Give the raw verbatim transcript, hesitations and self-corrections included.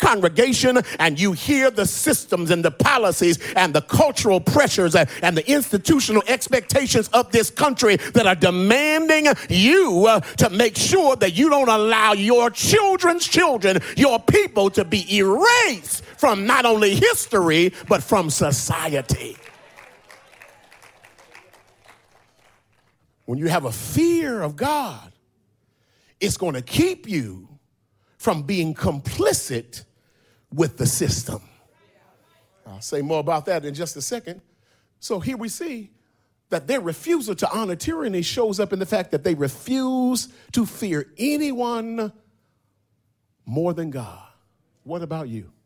congregation and you hear the systems and the policies and the cultural pressures and, and the institutional expectations of this country that are demanding you uh, to make sure that you don't allow your children's children, your people, to be erased from not only history, but from society. When you have a fear of God, it's going to keep you from being complicit with the system. I'll say more about that in just a second. So here we see that their refusal to honor tyranny shows up in the fact that they refuse to fear anyone more than God. What about you?